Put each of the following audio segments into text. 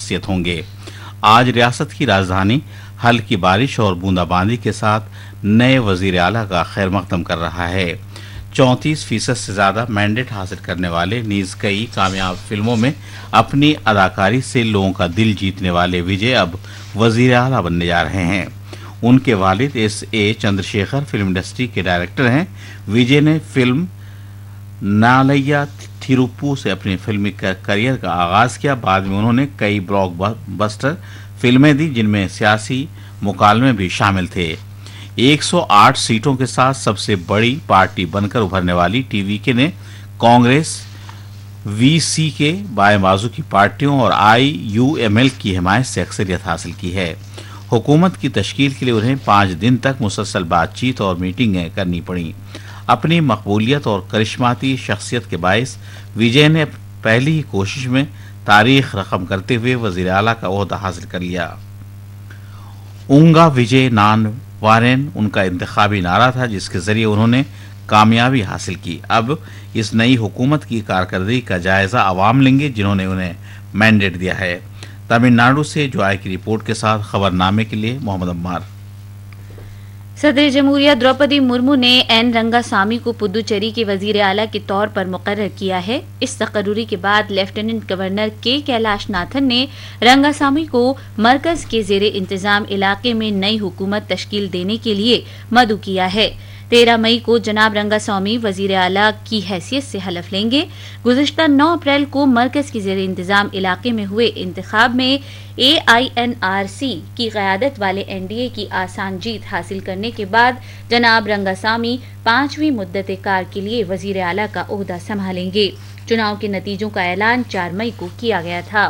शख्सियत होंगे। आज रियासत की राजधानी हल्की बारिश और बूंदाबांदी के साथ नए वजीर आला का खैर मकदम कर रहा है। 34% से ज्यादा मैंडेट हासिल करने वाले नीज कई कामयाब फिल्मों में अपनी अदाकारी से लोगों का दिल जीतने वाले विजय अब वजीर आला बनने जा रहे हैं। उनके वालिद S.A. चंद्रशेखर फिल्म इंडस्ट्री के डायरेक्टर हैं। विजय ने फिल्म नालैया थिरुप्पू से अपने फिल्मी करियर का आगाज किया। बाद में उन्होंने कई ब्लॉकबस्टर फिल्में दी जिनमें सियासी मुकालमे भी शामिल थे। 108 सीटों के साथ सबसे बड़ी पार्टी बनकर उभरने वाली टीवीके ने कांग्रेस, VC बाएं बाजू की पार्टियों और IUML की हिमायत से अक्सरियत हासिल की है। हुकूमत की तश्कील के लिए उन्हें 5 दिन तक मुसलसल बातचीत और मीटिंगें करनी पड़ी। अपनी मकबूलियत और करिश्माती शख्सियत के बायस विजय ने पहली ही कोशिश में तारीख रकम करते हुए वजीर आला का ओहदा हासिल कर लिया। उंगा विजय नान वारेन उनका इंतखाबी नारा था जिसके जरिए उन्होंने कामयाबी हासिल की। अब इस नई हुकूमत की कारकर्दगी का जायजा अवाम लेंगे जिन्होंने उन्हें मैंडेट दिया है। तमिलनाडु से जॉय की रिपोर्ट के साथ खबरनामे के लिए मोहम्मद अम्मार। सदर जमहूरिया द्रौपदी मुर्मू ने एन रंगासामी को पुदुचेरी के वजीर आला के तौर पर मुकर्रर किया है। इस तकर्रुरी के बाद लेफ्टिनेंट गवर्नर के कैलाश नाथन ने रंगासामी को मरकज के जेर इंतजाम इलाके में नई हुकूमत तश्कील देने के लिए मदऊ किया है। 13 मई को जनाब रंगासामी वजीर आला की हैसियत से हलफ लेंगे। गुज़िश्ता 9 अप्रैल को मरकज के जेर इंतजाम इलाके में हुए इंतखाब में AINRC की क़यादत वाले NDA की आसान जीत हासिल करने के बाद जनाब रंगासामी 5वीं मुद्दत कार के लिए वजीर आला का ओहदा संभालेंगे। चुनाव के नतीजों का ऐलान 4 मई को किया गया था।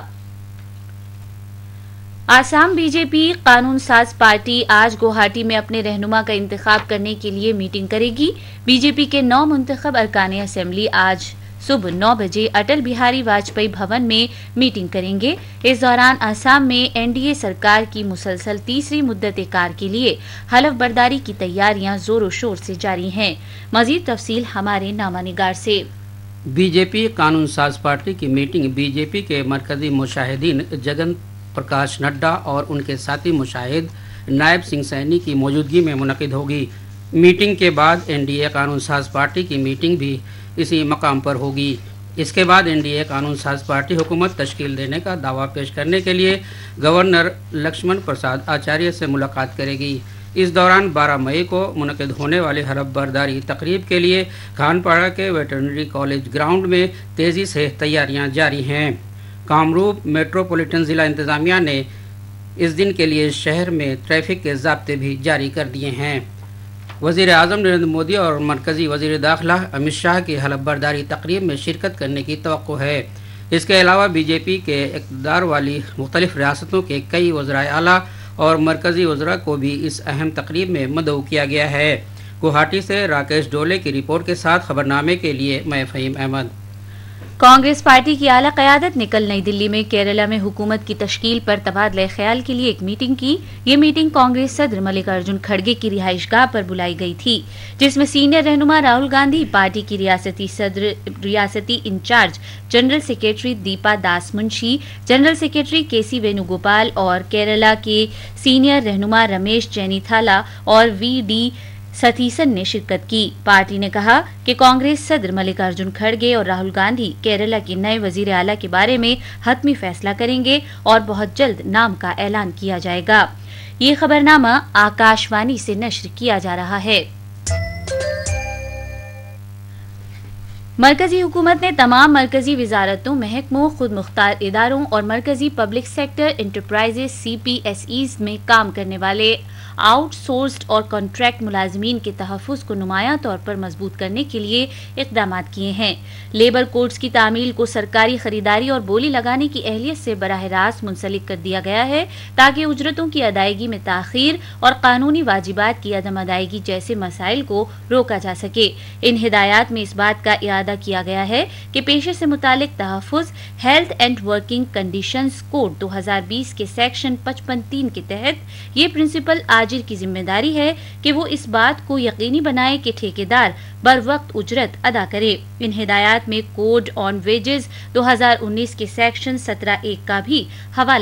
आसाम बीजेपी कानून साज पार्टी आज गुवाहाटी में अपने रहनुमा का इंतखाब करने के लिए मीटिंग करेगी। बीजेपी के 9 मुंतखब अरकान असेंबली आज सुबह 9 बजे अटल बिहारी वाजपेयी भवन में मीटिंग करेंगे। इस दौरान आसाम में NDA सरकार की मुसलसल तीसरी मुद्दत कार के लिए हलफ बर्दारी की तैयारियां जोरों शोर से जारी हैं। मजीद तफसील हमारे नामानिगार से। बीजेपी कानून साज पार्टी की मीटिंग बीजेपी के मरकजी मुशाहिदीन जगन प्रकाश नड्डा और उनके साथी मुशाहिद नायब सिंह सैनी की मौजूदगी में मुनक़िद होगी। मीटिंग के बाद NDA कानून साज पार्टी की मीटिंग भी इसी मकाम पर होगी। इसके बाद NDA कानून साज पार्टी हुकूमत तश्कील देने का दावा पेश करने के लिए गवर्नर लक्ष्मण प्रसाद आचार्य से मुलाकात करेगी। इस दौरान 12 मई को मुनक़िद होने वाली हलफ बर्दारी तकरीब के लिए खानपाड़ा के वेटरनरी कॉलेज ग्राउंड में तेज़ी से तैयारियां जारी हैं। कामरूप मेट्रोपॉलिटन ज़िला इंतज़ामिया ने इस दिन के लिए शहर में ट्रैफिक के ज़ाब्ते भी जारी कर दिए हैं। वज़ीर आज़म नरेंद्र मोदी और मरकज़ी वज़ीर दाखिला अमित शाह की हलफ बर्दारी तकरीब में शिरकत करने की तवक्को है। इसके अलावा बीजेपी के इक़्तिदार वाली मुख्तलिफ रियासतों के कई वज़राए आला और मरकज़ी वज़रा को भी इस अहम तकरीब में मदऊ किया गया है। गुवाहाटी से राकेश डोले की रिपोर्ट के साथ खबरनामे के लिए मैं फ़हीम अहमद। कांग्रेस पार्टी की आला क़यादत ने कल नई दिल्ली में केरला में हुकूमत की तश्कील पर तबादला ख्याल के लिए एक मीटिंग की। ये मीटिंग कांग्रेस सदर मल्लिकार्जुन खड़गे की रिहाइशगाह पर बुलाई गई थी, जिसमें सीनियर रहनुमा राहुल गांधी, पार्टी की रियासती इंचार्ज जनरल सेक्रेटरी दीपा दास Munshi, general secretary KC Venugopal और केरला के सीनियर रहनुमा रमेश चेन्नीथाला और VD सतीसन ने शिरकत की। पार्टी ने कहा कि कांग्रेस सदर मल्लिकार्जुन खड़गे और राहुल गांधी केरला के नए वजीर आला के बारे में हतमी फैसला करेंगे और बहुत जल्द नाम का ऐलान किया जाएगा। ये खबरनामा आकाशवाणी से नश्र किया जा रहा है। मरकजी हुकूमत ने तमाम मरकजी वजारतों, महकमों, खुद मुख्तार इदारों और मरकजी पब्लिक सेक्टर इंटरप्राइजेस CPSEs में काम करने वाले आउटसोर्स्ड और कॉन्ट्रैक्ट मुलाजमीन के तहफ़्फ़ुज़ को नुमायां तौर पर मजबूत करने के लिए इक़दामात किए हैं। लेबर कोड्स की तामील को सरकारी खरीदारी और बोली लगाने की अहलियत से बराह रास्त मुंसलिक कर दिया गया है ताकि उजरतों की अदायगी में ताख़ीर और कानूनी वाजिबात की अदम अदायगी जैसे मसाइल को रोका जा सके। इन हिदायत में इस बात का इरादा किया गया है कि पेशे से मुतालिक तहफ़्फ़ुज़ health and working conditions code 2020 के सेक्शन 55(3) के तहत ये प्रिंसिपल आजिर की जिम्मेदारी है कि वो इस बात को यकीनी बनाए कि ठेकेदार बर वक्त उजरत अदा करे। इन हिदायत में कोड ऑन वेजेस 2019 के सेक्शन 17(1) का भी हवाला